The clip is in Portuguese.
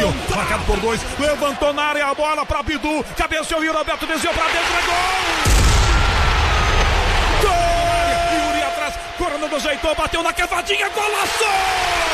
Robinho, marcado por 2, levantou na área a bola para Bidu, cabeceou e o Roberto desceu para dentro, é gol! Gol! Yuri atrás, Coronel ajeitou, bateu na cavadinha, golaço!